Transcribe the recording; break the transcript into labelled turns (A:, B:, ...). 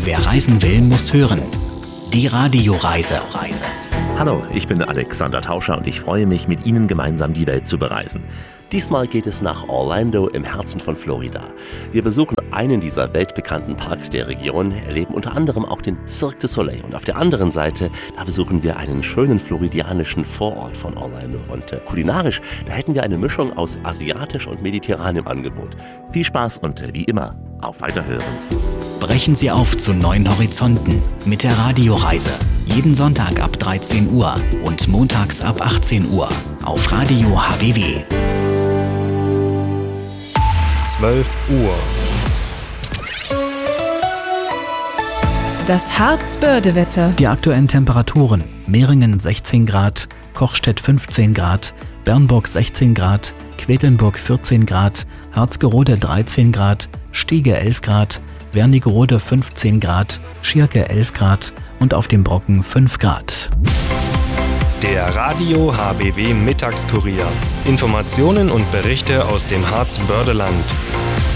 A: Wer reisen will, muss hören. Die Radioreise.
B: Hallo, ich bin Alexander Tauscher und ich freue mich, mit Ihnen gemeinsam die Welt zu bereisen. Diesmal geht es nach Orlando im Herzen von Florida. Wir besuchen einen dieser weltbekannten Parks der Region, erleben unter anderem auch den Cirque du Soleil. Und auf der anderen Seite, da besuchen wir einen schönen floridianischen Vorort von Orlando. Und kulinarisch, da hätten wir eine Mischung aus asiatisch und mediterran im Angebot. Viel Spaß und wie immer, auf Weiterhören.
A: Brechen Sie auf zu neuen Horizonten mit der Radioreise. Jeden Sonntag ab 13 Uhr und montags ab 18 Uhr auf Radio HBW.
C: 12 Uhr.
D: Das Harzbörde-Wetter.
E: Die aktuellen Temperaturen: Mehringen 16 Grad, Kochstedt 15 Grad, Bernburg 16 Grad, Quedlinburg 14 Grad, Harzgerode 13 Grad, Stiege 11 Grad, Wernigerode 15 Grad, Schierke 11 Grad und auf dem Brocken 5 Grad.
C: Der Radio HBW Mittagskurier. Informationen und Berichte aus dem Harzbördeland.